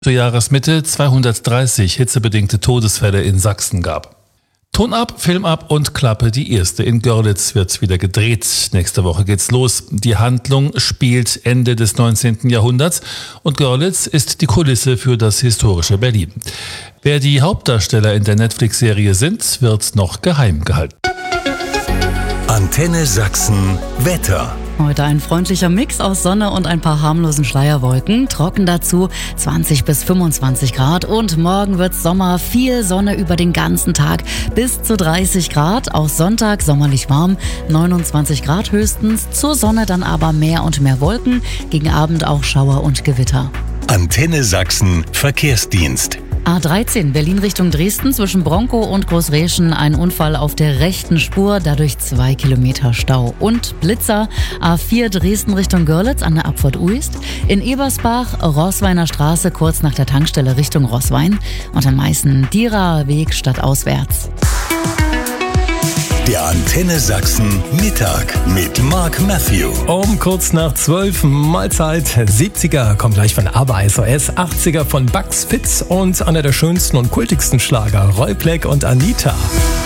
zur Jahresmitte 230 hitzebedingte Todesfälle in Sachsen gab. Ton ab, Film ab und Klappe die erste. In Görlitz wird's wieder gedreht. Nächste Woche geht's los. Die Handlung spielt Ende des 19. Jahrhunderts und Görlitz ist die Kulisse für das historische Berlin. Wer die Hauptdarsteller in der Netflix-Serie sind, wird noch geheim gehalten. Antenne Sachsen Wetter. Heute ein freundlicher Mix aus Sonne und ein paar harmlosen Schleierwolken. Trocken dazu 20 bis 25 Grad. Und morgen wird's Sommer. Viel Sonne über den ganzen Tag. Bis zu 30 Grad. Auch Sonntag sommerlich warm. 29 Grad höchstens. Zur Sonne dann aber mehr und mehr Wolken. Gegen Abend auch Schauer und Gewitter. Antenne Sachsen Verkehrsdienst. A13 Berlin Richtung Dresden zwischen Bronkow und Großräschen ein Unfall auf der rechten Spur, dadurch 2 Kilometer Stau. Und Blitzer A4 Dresden Richtung Görlitz an der Abfahrt Uist. In Ebersbach Roßweiner Straße kurz nach der Tankstelle Richtung Roßwein. Und in Meißen Dieraer Weg stadtauswärts. Der Antenne Sachsen Mittag mit Mark Matthew. Um kurz nach 12 Mahlzeit. 70er kommt gleich von ABBA SOS, 80er von Bugs Fitz und einer der schönsten und kultigsten Schlager Roy Black und Anita.